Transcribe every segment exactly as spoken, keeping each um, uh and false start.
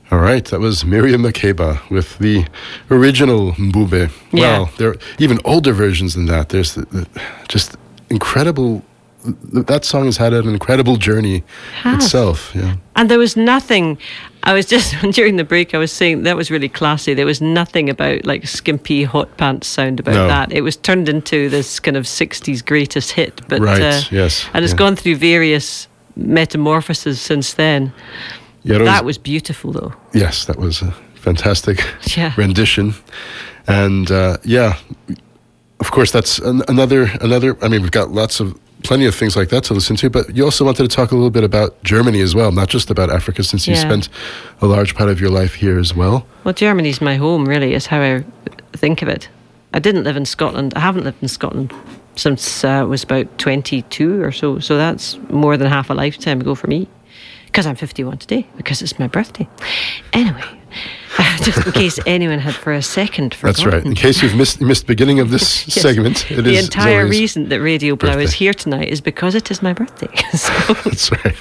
All right, that was Miriam Makeba with the original Mbube. Yeah. Well, there are even older versions than that. There's the, the, just incredible. That song has had an incredible journey Has. itself. Yeah. And there was nothing. I was just during the break. I was saying that was really classy. There was nothing about like skimpy hot pants sound about No. that. It was turned into this kind of sixties greatest hit. But Right, uh, yes, and it's yeah. gone through various metamorphoses since then. Yeah, That was beautiful, though. Yes, that was a fantastic Yeah. rendition. And uh, yeah, of course, that's an, another, another, I mean, we've got lots of, plenty of things like that to listen to, but you also wanted to talk a little bit about Germany as well, not just about Africa, since you Yeah. spent a large part of your life here as well. Well, Germany's my home, really, is how I think of it. I didn't live in Scotland. I haven't lived in Scotland since uh, I was about twenty-two or so, so that's more than half a lifetime ago for me. Because I'm fifty-one today, because it's my birthday. Anyway, just in case anyone had for a second forgotten. That's right. In case you've missed missed the beginning of this Yes. segment, it the is entire Zoe's reason that Radio Blau is birthday. here tonight is because it is my birthday. So, That's right.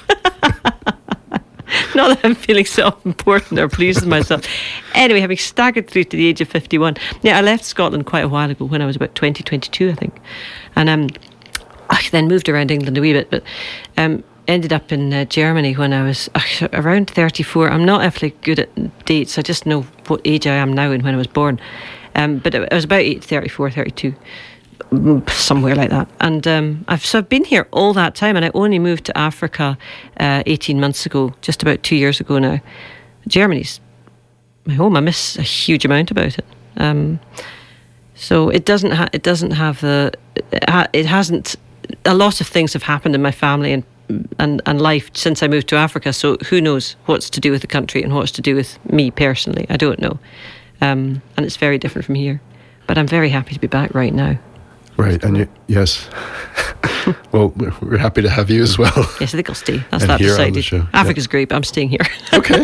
not that I'm feeling self-important or pleased with myself. Anyway, having staggered through to the age of fifty-one, yeah, I left Scotland quite a while ago when I was about twenty, twenty-two, I think. And um, I then moved around England a wee bit, but um, ended up in uh, Germany when I was uh, around thirty-four. I'm not awfully good at dates. I just know what age I am now and when I was born. Um, but it, I was about eight, thirty-four, thirty-two, somewhere like that. And um, I've so I've been here all that time, and I only moved to Africa uh, eighteen months ago, just about two years ago now. Germany's my home. I miss a huge amount about it. Um, so it doesn't ha- it doesn't have the it, ha- it hasn't. A lot of things have happened in my family and. And, and life since I moved to Africa, so who knows what's to do with the country and what's to do with me personally. I don't know, um, and it's very different from here, but I'm very happy to be back right now. Right, and you, yes. Well, we're, we're happy to have you as well. Yes, I think I'll stay. That's And that here on the decided. show, Africa's great, but I'm staying here. Okay.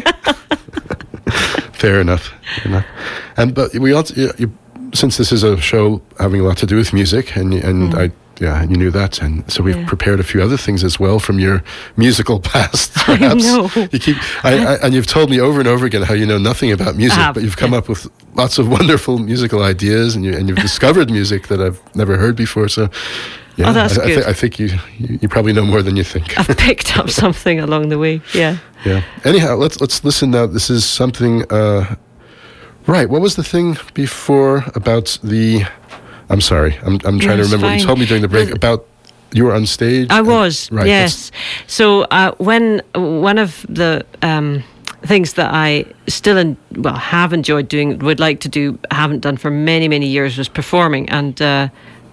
Fair enough. Fair enough. And but we also, you, you, since this is a show having a lot to do with music, and and Mm. I. Yeah, you knew that, and so we've Yeah. prepared a few other things as well from your musical past. I Perhaps know. you keep, I, I, and you've told me over and over again how you know nothing about music, I have, but you've come yeah. up with lots of wonderful musical ideas, and you and you've discovered music that I've never heard before. So, yeah, Oh, that's I, I, good. th- I think you, you you probably know more than you think. I've picked up something along the way. Yeah. Yeah. Anyhow, let's let's listen now. This is something. Uh, right. What was the thing before about the? I'm sorry. I'm I'm trying No, to it's remember what you fine. told me during the break The- about. You were on stage? I and- was, right, yes. So uh, when one of the um, things that I still en- well have enjoyed doing, would like to do, haven't done for many many years, was performing, and uh,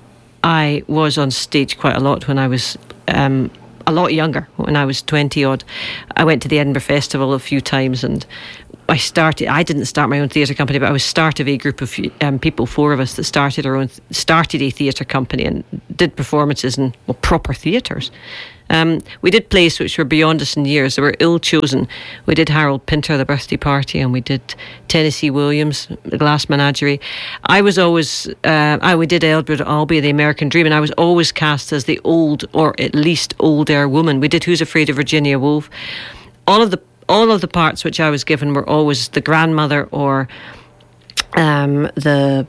I was on stage quite a lot when I was um, a lot younger. When I was twenty odd, I went to the Edinburgh Festival a few times, and I started. I didn't start my own theatre company, but I was part of a group of um, people, four of us, that started our own, started a theatre company and did performances in well, proper theatres. Um, we did plays which were beyond us in years. They were ill chosen. We did Harold Pinter, The Birthday Party, and we did Tennessee Williams, The Glass Menagerie. I was always, uh, I we did Eldred Albee, The American Dream, and I was always cast as the old, or at least older woman. We did Who's Afraid of Virginia Woolf. All of the all of the parts which I was given were always the grandmother or um, the.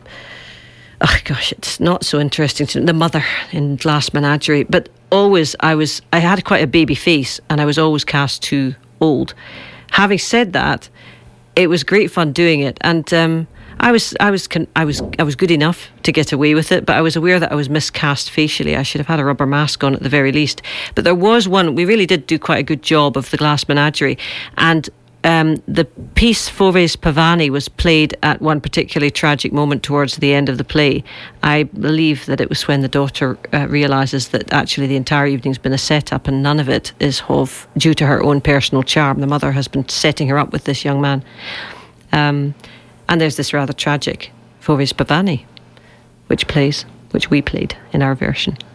Oh gosh, it's not so interesting to the mother in Glass Menagerie, but always I was I had quite a baby face, and I was always cast too old. Having said that, it was great fun doing it, and um, I was I was con- I was I was good enough to get away with it, but I was aware that I was miscast facially. I should have had a rubber mask on at the very least. But there was one, we really did do quite a good job of the Glass Menagerie, and Um, the piece Foves Pavani was played at one particularly tragic moment towards the end of the play. I believe that it was when the daughter uh, realises that actually the entire evening's been a set-up and none of it is of, due to her own personal charm. The mother has been setting her up with this young man. Um, and there's this rather tragic Foves Pavani, which plays, which we played in our version.